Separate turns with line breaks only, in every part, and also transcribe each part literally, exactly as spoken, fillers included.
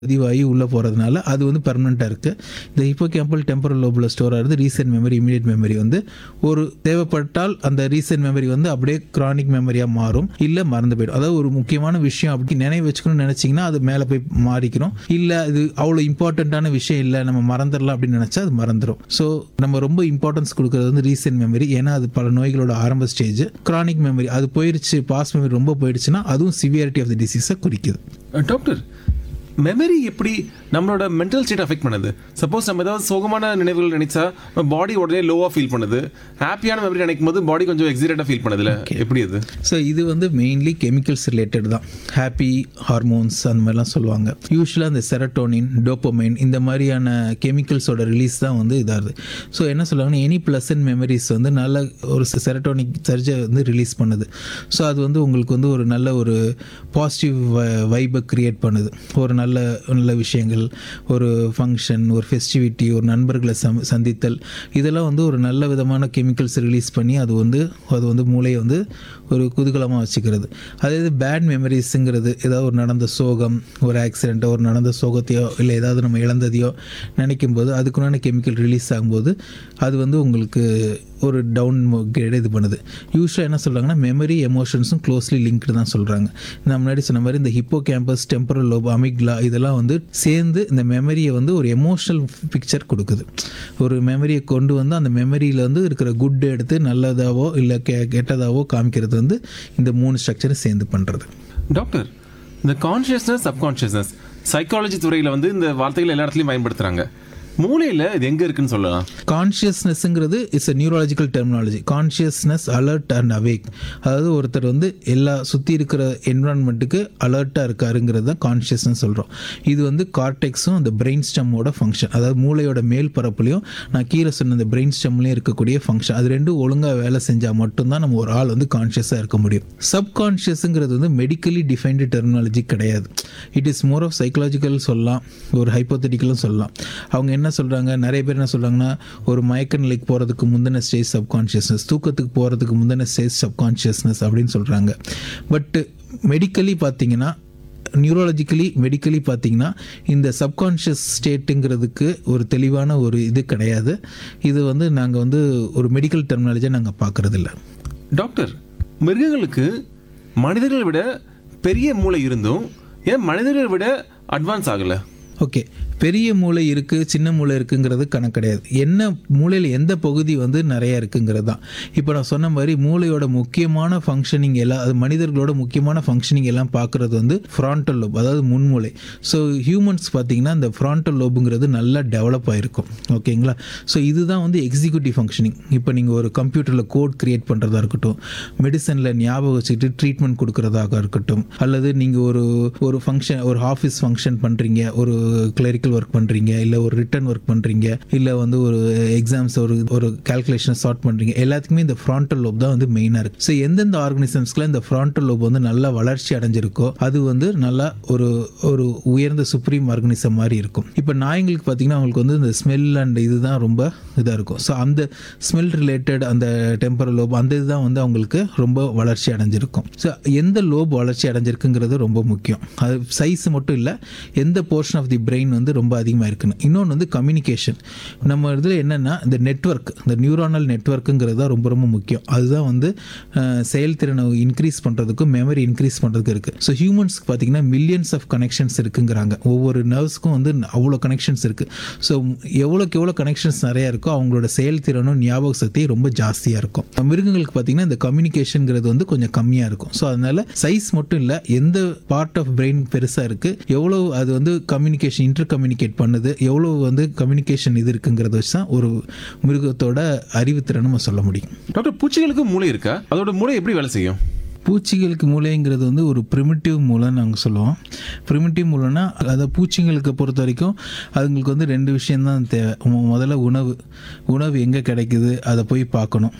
பதிவாகி உள்ளே போகிறதுனால அது வந்து பெர்மனெண்ட்டாக இருக்குது. இந்த ஹிப்போகேம்பல் டெம்பரல் லோபில் ஸ்டோர் ஆகிறது ரீசென்ட் மெமரி, இமீடியட் மெமரி வந்து ஒரு தேவைப்பட்டால் அந்த ரீசென்ட் மெமரி வந்து அப்படியே கிரானிக் மெமரியாக மாறும், இல்லை மறந்து போயிடும். அதாவது ஒரு முக்கியமான விஷயம் அப்படி நினைவு வச்சுக்கணும்னு நினச்சிங்கன்னா அது மேலே போய் மாறிக்கிறோம். இல்லை இது அவ்வளோ இம்பார்ட்டண்ட்டான விஷயம் இல்லை நம்ம மறந்துடலாம் அப்படின்னு நினச்சா அது மறந்துடும். ஸோ நம்ம ரொம்ப இம்பார்ட்டன்ஸ் கொடுக்குறது வந்து ரீசென்ட் மெமரி. ஏன்னா அது பல நோய்களோட ஆரம்ப ஸ்டேஜ். கிரானிக் மெமரி அது போயிடுச்சு, பாஸ்ட் மெமரி ரொம்ப போயிடுச்சுன்னா அதுவும் சிவியாரிட்டி ஆஃப் த டிசீஸை குறிக்குது.
டாக்டர், மெமரி எப்படி நம்மளோட மென்டல் ஸ்டேட் அஃபெக்ட் பண்ணுது? சப்போஸ் நம்ம ஏதாவது சோகமான நினைவுகள் நினைச்சா பாடி உடனே லோவாக ஃபீல் பண்ணுது, ஹாப்பியான மெமரி நினைக்கும் போது பாடி கொஞ்சம் எக்ஸைட்டடாக ஃபீல் பண்ணுதுல, எப்படி அது?
ஸோ இது வந்து மெயின்லி கெமிக்கல்ஸ் ரிலேட்டட் தான். ஹாப்பி ஹார்மோன்ஸ் அந்த மாதிரிலாம் சொல்லுவாங்க. யூஸ்வலாக இந்த செரட்டோனின், டோப்பமைன் இந்த மாதிரியான கெமிக்கல்ஸோட ரிலீஸ் தான் வந்து இதாகுது. ஸோ என்ன சொல்லுவாங்கன்னா எனி ப்ளசன்ட் மெமரிஸ் வந்து நல்ல ஒரு செரட்டோனிக் சர்ஜை வந்து ரிலீஸ் பண்ணுது. ஸோ அது வந்து உங்களுக்கு வந்து ஒரு நல்ல ஒரு பாசிட்டிவ் வைபை க்ரியேட் பண்ணுது. ஒரு நல்ல நல்ல விஷயங்கள், ஒரு ஃபங்க்ஷன், ஒரு ஃபெஸ்டிவிட்டி, ஒரு நண்பர்களை சம் சந்தித்தல் இதெல்லாம் வந்து ஒரு நல்ல விதமான கெமிக்கல்ஸ் ரிலீஸ் பண்ணி அது வந்து அது வந்து மூளையை வந்து ஒரு குதூகலமாக வச்சுக்கிறது. அதே இது பேட் மெமரிஸுங்கிறது ஏதாவது ஒரு நடந்த சோகம், ஒரு ஆக்சிடெண்ட்டோ, ஒரு நடந்த சோகத்தையோ இல்லை ஏதாவது நம்ம இழந்ததையோ நினைக்கும் போது அதுக்குண்டான கெமிக்கல் ரிலீஸ் ஆகும்போது அது வந்து உங்களுக்கு ஒரு டவுன் கிரேட் இது பண்ணுது. யூஸ்வலாக என்ன சொல்கிறாங்கன்னா மெமரி எமோஷன்ஸும் க்ளோஸ்லி லிங்க்டு தான் சொல்கிறாங்க. நான் முன்னாடி சொன்ன மாதிரி இந்த ஹிப்போ கேம்பஸ், டெம்பரல் லோப், அமிக்லா இதெல்லாம் வந்து சேர்ந்து இந்த மெமரியை வந்து ஒரு எமோஷனல் பிக்சர் கொடுக்குது. ஒரு மெமரியை கொண்டு வந்து அந்த மெமரியில் வந்து இருக்கிற குட் எடுத்து நல்லதாவோ இல்லை கெ கெட்டதாவோ காமிக்கிறது வந்து இந்த மூணு ஸ்ட்ரக்சரை சேர்ந்து பண்ணுறது.
டாக்டர், இந்த கான்ஷியஸ்னஸ், சப்கான்ஷியஸ்னஸ் சைக்காலஜி துறையில் வந்து இந்த வார்த்தைகள் எல்லா இடத்துலையும் பயன்படுத்துகிறாங்க. மூளையில் இது எங்கே இருக்குன்னு சொல்லலாம்?
கான்ஷியஸ்னஸ்ங்கிறது it's a neurological terminology. Consciousness, alert and awake. அதாவது ஒருத்தர் வந்து எல்லா சுற்றி இருக்கிற என்விரான்மெண்ட்டுக்கு அலர்ட்டாக இருக்காருங்கிறது தான் கான்ஷியஸ்னஸ் சொல்கிறோம். இது வந்து கார்டெக்ஸும் அந்த பிரெயின் ஸ்டெம்மோட ஃபங்க்ஷன். அதாவது மூளையோட மேல் பரப்புலையும் நான் கீழே சொன்ன அந்த பிரெயின் ஸ்டெம்லையும் இருக்கக்கூடிய ஃபங்க்ஷன். அது ரெண்டும் ஒழுங்காக வேலை செஞ்சால் மட்டும்தான் நம்ம ஒரு ஆள் வந்து கான்ஷியஸாக இருக்க முடியும். சப்கான்ஷியஸுங்கிறது வந்து மெடிக்கலி டிஃபைன்டு டெர்மினாலஜி கிடையாது. It is more of psychological சொல்லலாம், ஒரு ஹைப்போதெட்டிக்கலும் சொல்லலாம். அவங்க என்ன சொல்கிறாங்க, நிறைய பேர் என்ன சொல்கிறாங்கன்னா ஒரு மயக்க நிலைக்கு போகிறதுக்கு முந்தின ஸ்டேஜ் சப்கான்ஷியஸ்னஸ், தூக்கத்துக்கு போகிறதுக்கு முந்தின ஸ்டேஜ் சப்கான்ஷியஸ்னஸ் அப்படின்னு சொல்கிறாங்க. பட் மெடிக்கலி பார்த்தீங்கன்னா, நியூரோலஜிக்கலி மெடிக்கலி பார்த்தீங்கன்னா இந்த சப்கான்ஷியஸ் ஸ்டேட்டுங்கிறதுக்கு ஒரு தெளிவான ஒரு இது கிடையாது. இது வந்து நாங்கள் வந்து ஒரு மெடிக்கல் டெர்மினாலஜியை நாங்கள் பார்க்குறதில்ல.
டாக்டர், மிருகங்களுக்கு மனிதர்களை விட பெரிய மூளை இருந்தும் ஏன் மனிதர்களை விட அட்வான்ஸ் ஆகலை?
ஓகே, பெரிய மூளை இருக்குது, சின்ன மூளை இருக்குங்கிறது கணக்கு கிடையாது. என்ன மூளையில் எந்த பகுதி வந்து நிறையா இருக்குங்கிறது தான். இப்போ நான் சொன்ன மாதிரி மூளையோட முக்கியமான ஃபங்க்ஷனிங் எல்லாம், அது மனிதர்களோட முக்கியமான ஃபங்க்ஷனிங் எல்லாம் பார்க்குறது வந்து ஃப்ரான்டல் லோப், அதாவது முன்மூளை. ஸோ ஹியூமன்ஸ் பார்த்திங்கன்னா இந்த ஃப்ரான்டல் லோபுங்கிறது நல்லா டெவலப் ஆகிருக்கும். ஓகேங்களா? ஸோ இதுதான் வந்து எக்ஸிக்யூட்டிவ் ஃபங்க்ஷனிங். இப்போ நீங்கள் ஒரு கம்ப்யூட்டரில் கோட் க்ரியேட் பண்ணுறதா இருக்கட்டும், மெடிசனில் ஞாபகம் வச்சுக்கிட்டு ட்ரீட்மெண்ட் கொடுக்குறதாக இருக்கட்டும், அல்லது நீங்கள் ஒரு ஒரு ஃபங்க்ஷன், ஒரு ஆஃபீஸ் ஃபங்க்ஷன் பண்ணுறீங்க, ஒரு கிளரிக்கல் ஒர்க் பண்ணுறீங்க, இல்லை ஒரு ரிட்டன் ஒர்க் பண்ணுறீங்க, இல்லை வந்து ஒரு எக்ஸாம்ஸ் ஒரு ஒரு கால்குலேஷனை சார்ட் பண்ணுறீங்க, எல்லாத்துக்குமே இந்த ஃப்ரான்டல் லோப் தான் வந்து மெயினாக இருக்குது. ஸோ எந்தெந்த ஆர்கனிசம்ஸ்க்குலாம் இந்த ஃப்ரான்டல் லோப் வந்து நல்லா வளர்ச்சி அடைஞ்சிருக்கோ அது வந்து நல்லா ஒரு ஒரு உயர்ந்த சுப்ரீம் ஆர்கனிசம் மாதிரி இருக்கும். இப்போ நாய்களுக்கு பார்த்தீங்கன்னா அவங்களுக்கு வந்து இந்த ஸ்மெல் அண்ட் இதுதான் ரொம்ப இதாக இருக்கும். ஸோ அந்த ஸ்மெல் ரிலேட்டட் அந்த டெம்பரல் லோப் அந்த இதுதான் வந்து அவங்களுக்கு ரொம்ப வளர்ச்சி அடைஞ்சிருக்கும். ஸோ எந்த லோப் வளர்ச்சி அடைஞ்சிருக்குங்கிறது ரொம்ப முக்கியம். அது சைஸ் மட்டும் இல்லை, எந்த போர்ஷன் ஆஃப் தி பிரெயின் வந்து ரொம்ப அதிகமாக இருக்குன்னு. இன்னொன்று வந்து கம்யூனிகேஷன். நம்ம இதில் என்னென்னா இந்த நெட்வொர்க், இந்த நியூரானல் நெட்வொர்க்குங்கிறது தான் ரொம்ப ரொம்ப முக்கியம். அதுதான் வந்து செயல்திறனை இன்க்ரீஸ் பண்ணுறதுக்கும் மெமரி இன்க்ரீஸ் பண்ணுறதுக்கு இருக்குது. ஸோ ஹியூமன்ஸ்க்கு பார்த்தீங்கன்னா மில்லியன்ஸ் ஆஃப் கனெக்ஷன்ஸ் இருக்குங்கிறாங்க. ஒவ்வொரு நர்வ்ஸ்க்கும் வந்து அவ்வளோ கனெக்ஷன்ஸ் இருக்குது. ஸோ எவ்வளோக்கு எவ்வளோ கனெக்ஷன்ஸ் நிறையா இருக்கோ அவங்களோட செயல்திறனும் ஞாபக சக்தியும் ரொம்ப ஜாஸ்தியாக இருக்கும். மிருகங்களுக்கு பார்த்தீங்கன்னா இந்த கம்யூனிகேஷனுங்கிறது வந்து கொஞ்சம் கம்மியாக இருக்கும். ஸோ அதனால் சைஸ் மட்டும் இல்லை, எந்த பார்ட் ஆஃப் பிரெயின் பெருசாக இருக்குது, எவ்வளோ அது வந்து கம்யூனிகேஷன் இன்டர் கம்யூனிகேட் பண்ணுது, எவ்வளோ வந்து கம்யூனிகேஷன் இது இருக்குங்கிறத வச்சு தான் ஒரு மிருகத்தோட அறிவுத்திறன் நம்ம சொல்ல முடியும்.
டாக்டர், பூச்சிகளுக்கு மூளை இருக்கா? அதோட மூளை எப்படி வேலை செய்யும்?
பூச்சிகளுக்கு மூளைங்கிறது வந்து ஒரு ப்ரிமிட்டிவ் மூளைன்னு நாங்கள் சொல்லுவோம். ப்ரிமிட்டிவ் மூளைனா அதை பூச்சிங்களுக்கு பொறுத்த வரைக்கும் அதுங்களுக்கு வந்து ரெண்டு விஷயந்தான் தேவை. முதல்ல உணவு. உணவு எங்கே கிடைக்குது அதை போய் பார்க்கணும்.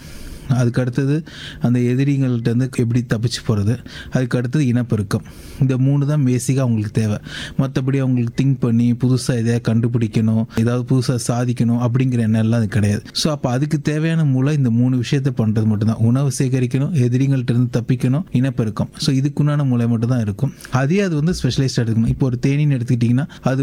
அதுக்கு அடுத்தது அந்த எதிரிகள்கிட்ட இருந்து எப்படி தப்பிச்சு போகிறது, அதுக்கு அடுத்தது இனப்பெருக்கம். இந்த மூணு தான் பேசிக்காக அவங்களுக்கு தேவை. மற்றபடி அவங்களுக்கு திங்க் பண்ணி புதுசாக எதையாவது கண்டுபிடிக்கணும், ஏதாவது புதுசாக சாதிக்கணும் அப்படிங்கிற எண்ணம்லாம் அது கிடையாது. ஸோ அப்போ அதுக்கு தேவையான மூளை இந்த மூணு விஷயத்தை பண்ணுறது மட்டும்தான். உணவு சேகரிக்கணும், எதிரிகள்கிட்ட இருந்து தப்பிக்கணும், இனப்பெருக்கம். ஸோ இதுக்குண்டான மூளை மட்டும் தான் இருக்கும். அதே அது வந்து ஸ்பெஷலைஸ்டாக எடுக்கணும். இப்போ ஒரு தேனின்னு எடுத்துக்கிட்டிங்கன்னா அது